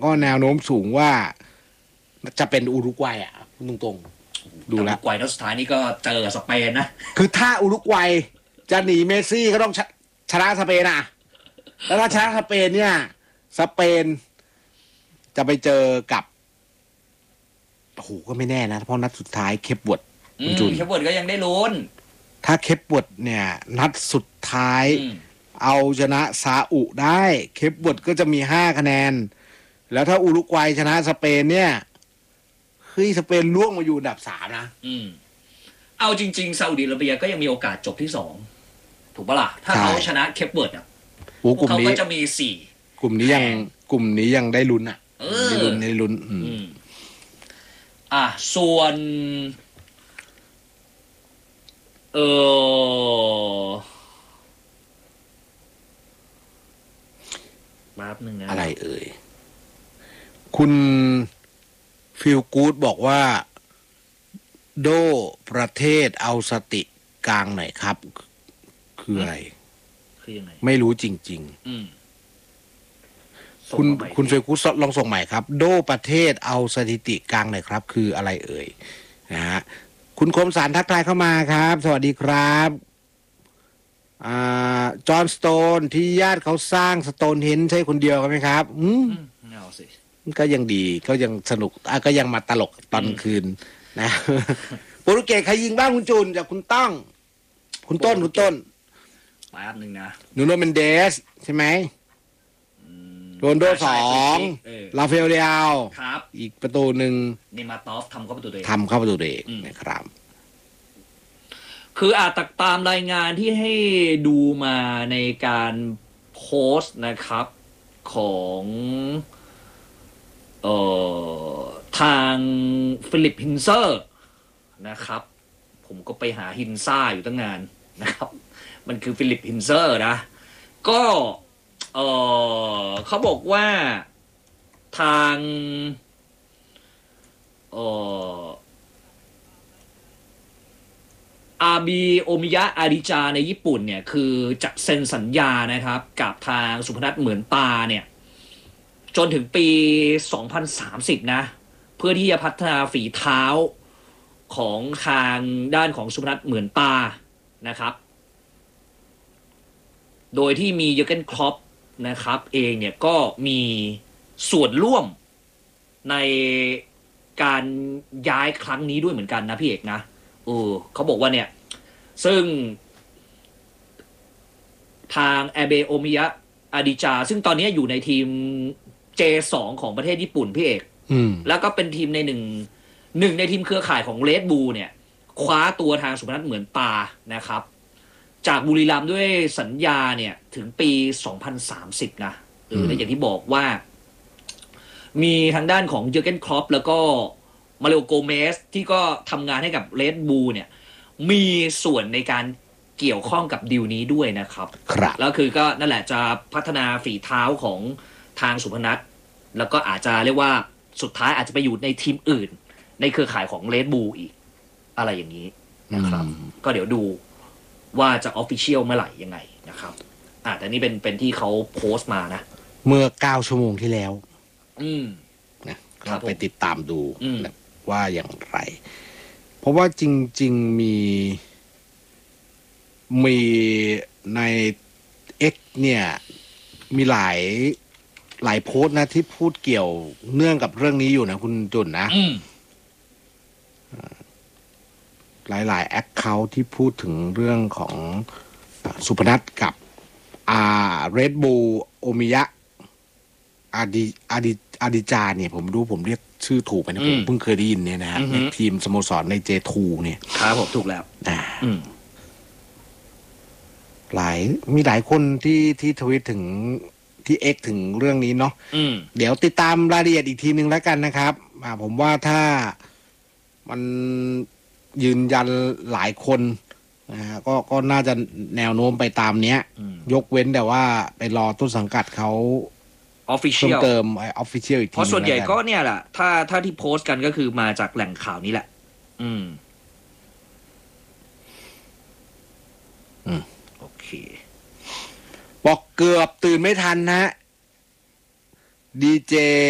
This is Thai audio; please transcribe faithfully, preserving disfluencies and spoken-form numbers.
ก็แนวโน้มสูงว่าจะเป็นอุรุกวัยอ่ะตรงๆดูแล้วอุรุกวัยนัดสุดท้ายนี่ก็เจอสเปนนะคือถ้าอุรุกวัยจะหนีเมสซี่ก็ต้องชนะสเปนอ่ะแล้วถ้าชนะสเปนเนี่ยสเปนจะไปเจอกับโอ้โหก็ไม่แน่นะเพราะนัดสุดท้ายเคปเวิร์ดคุณจุนเคปเวิร์ดก็ยังได้ลุ้นถ้าเคปเวิร์ดเนี่ยนัดสุดท้ายเอาชนะซาอุได้เคปเวิร์ดก็จะมีห้าคะแนนแล้วถ้าอุรุกวัยชนะสเปนเนี่ยคือสเปนล่วงมาอยู่อันดับสามนะอืมเอาจริงๆซาอุดิอาระเบียก็ยังมีโอกาสจบที่สองถูกปะล่ะถ้าเขาชนะเคปเวิร์ดอ่ะพวกเขาก็จะมีสี่กลุ่มนี้ยังกลุ่มนี้ยังได้ลุ้นอ่ะได้ลุ้นได้ลุ้นอืมอ่ะส่วนเออมาแป๊บนึงนะอะไรเอ่ยคุณฟิลกูดบอกว่าโดประเทศเอาสติกลางหน่อยครับคืออะไรคือยังไงไม่รู้จริงๆคุณคุณฟิลกูดลองส่งใหม่ครับโดประเทศเอาสถิติกลางหน่อยครับคืออะไรเอ่ยนะฮะคุณคมสารทักทายเข้ามาครับสวัสดีครับอ่าจอห์นสโตนที่ญาติเขาสร้างสโตนเฮนจ์ใช่คนเดียวกันไหมครับอืมเอาสิก็ยังดีก็ยังสนุกอ่ะก็ยังมาตลกตอนคืนนะโปรตุเกสใครยิงบ้างคุณจูนจากคุณต้องคุณต้นคุณต้นแป๊บนึงนะนูโนเมนเดสใช่ไหมโรนโดสองลาเฟลเลียวครับอีกประตูหนึ่งเนมาตอฟทำเข้าประตูตัวเองทำเข้าประตูตัวเองนะครับคืออาจตามรายงานที่ให้ดูมาในการโพสต์นะครับของเอ่อทางฟิลิปฮินเซอร์นะครับผมก็ไปหาฮินซ่าอยู่ตั้งนานนะครับมันคือฟิลิปฮินเซอร์นะก็เอ่อเขาบอกว่าทางเอ่ออาบีโอมิยะอาริจาในญี่ปุ่นเนี่ยคือจะเซ็นสัญญานะครับกับทางสุพนัทเหมือนตาเนี่ยจนถึงปีสองพันสามสิบนะเพื่อที่จะพัฒนาฝีเท้าของทางด้านของสุพนัทเหมือนตานะครับโดยที่มีเยอร์เกนคล็อปนะครับเองเนี่ยก็มีส่วนร่วมในการย้ายครั้งนี้ด้วยเหมือนกันนะพี่เอกนะเออเขาบอกว่าเนี่ยซึ่งทางแอเบโอมิยะอาดิจาซึ่งตอนนี้อยู่ในทีม เจ สอง ของประเทศญี่ปุ่นพี่เอกแล้วก็เป็นทีมในหนึ่งหนึ่งในทีมเครือข่ายของเรดบูลเนี่ยคว้าตัวทางสุพนัทเหมือนตานะครับจากบุรีรัมย์ด้วยสัญญาเนี่ยถึงปีสองพันสามสิบนะเออและอย่างที่บอกว่ามีทางด้านของเยอร์เกนคล็อปแล้วก็มาเลโอโกเมสที่ก็ทำงานให้กับเรดบูลเนี่ยมีส่วนในการเกี่ยวข้องกับดีลนี้ด้วยนะครับครับแล้วคือก็นั่นแหละจะพัฒนาฝีเท้าของทางสุพนัทแล้วก็อาจจะเรียกว่าสุดท้ายอาจจะไปอยู่ในทีมอื่นในเครือข่ายของเรดบูลอีกอะไรอย่างนี้นะครับก็เดี๋ยวดูว่าจะออฟฟิเชียลเมื่อไหร่ยังไงนะครับอ่าแต่นี่เป็นเป็นที่เขาโพสต์มานะเมื่อเก้าชั่วโมงที่แล้วอืมนะก็ไปติดตามดูนะว่าอย่างไรเพราะว่าจริงๆมีมีใน X เนี่ยมีหลายหลายโพสต์นะที่พูดเกี่ยวเนื่องกับเรื่องนี้อยู่นะคุณจุนนะหลายๆแอคเคาท์ที่พูดถึงเรื่องของสุพนัทกับอาเรดบูลโอมิยะอาดิอาดิอาดิจาเนี่ยผมรู้ผมเรียกชื่อถูกไปนะผมเพิ่งเคยได้ยินเนี่ยนะฮะในทีมสโมสรใน เจ ทู เนี่ยครับผมถูกแล้วอ่าหลายมีหลายคนที่ที่ทวิตถึงที่ X ถึงเรื่องนี้เนาะเดี๋ยวติดตามรายละเอียดอีกทีนึงแล้วกันนะครับอ่าผมว่าถ้ามันยืนยันหลายคนนะฮะก็ก็น่าจะแนวโน้มไปตามเนี้ยยกเว้นแต่ว่าไปรอต้นสังกัดเขาออฟฟิเชียลเติมไอออฟฟิเชียลอีกทีเพราะส่วนใหญ่ก็เนี่ยแหละถ้าถ้าที่โพสต์กันก็คือมาจากแหล่งข่าวนี้แหละอืมอืมโอเคบอกเกือบตื่นไม่ทันนะดีเจ